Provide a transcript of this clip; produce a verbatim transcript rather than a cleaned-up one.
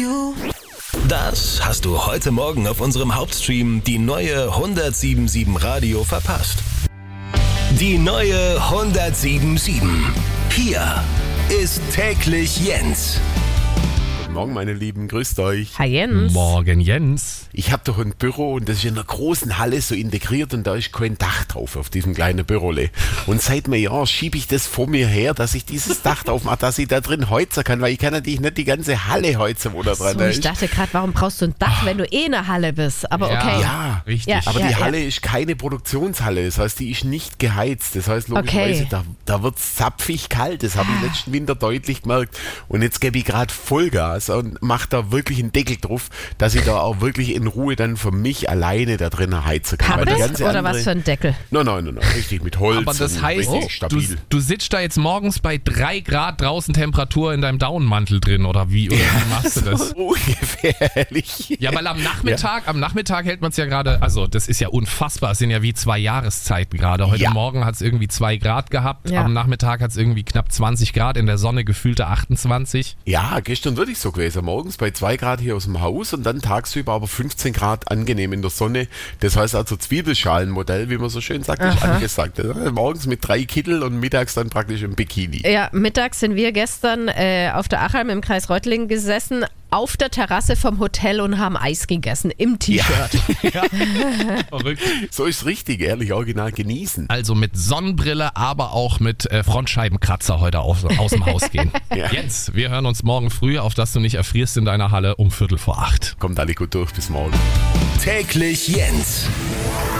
Das hast du heute Morgen auf unserem Hauptstream, die neue hundertsieben Komma sieben Radio, verpasst. Die neue hundertsieben Komma sieben. Hier ist täglich Jens. Guten Morgen, meine Lieben, grüßt euch. Hi Jens. Morgen, Jens. Ich habe doch ein Büro und das ist in einer großen Halle so integriert und da ist kein Dach drauf auf diesem kleinen Bürole. Und seit einem Jahr schiebe ich das vor mir her, dass ich dieses Dach drauf mache, dass ich da drin heizen kann, weil ich kann natürlich nicht die ganze Halle heizen, wo da dran So, ist. ich dachte gerade, warum brauchst du ein Dach, wenn du eh in der Halle bist? Aber Ja. okay. Ja, Richtig. Ja. aber die Halle ist keine Produktionshalle, das heißt, die ist nicht geheizt. Das heißt, logischerweise, Okay. da, da wird es zapfig kalt. Das habe ich letzten Winter deutlich gemerkt. Und jetzt gebe ich gerade Vollgas und mache da wirklich einen Deckel drauf, dass ich da auch wirklich in Ruhe dann für mich alleine da drin heizen kann. Weil die Pappes ganze oder andere- was für ein Deckel? Nein, nein, nein, nein, richtig mit Holz. Aber das und heißt, richtig du, stabil. du sitzt da jetzt morgens bei drei Grad draußen Temperatur in deinem Daunenmantel drin oder wie, oder wie machst du das? So ungefähr, ehrlich. Ja, weil am Nachmittag, am Nachmittag hält man es ja gerade, also das ist ja unfassbar, es sind ja wie zwei Jahreszeiten gerade. Heute Ja. Morgen hat es irgendwie zwei Grad gehabt, Ja. am Nachmittag hat es irgendwie knapp zwanzig Grad, in der Sonne gefühlte achtundzwanzig. Ja, gestern wirklich so gewesen. Morgens bei zwei Grad hier aus dem Haus und dann tagsüber aber fünfzehn Grad angenehm in der Sonne. Das heißt also Zwiebelschalenmodell, wie man so schön sagt, ist angesagt. Morgens mit drei Kittel und mittags dann praktisch im Bikini. Ja, mittags sind wir gestern äh, auf der Achalm im Kreis Reutlingen gesessen, auf der Terrasse vom Hotel und haben Eis gegessen, im T-Shirt. Verrückt. So ist richtig, ehrlich, original genießen. Also mit Sonnenbrille, aber auch mit äh, Frontscheibenkratzer heute aus, aus dem Haus gehen. Ja. Jens, wir hören uns morgen früh, auf dass du nicht erfrierst in deiner Halle um Viertel vor acht. Kommt alle gut durch, bis morgen. Täglich Jens.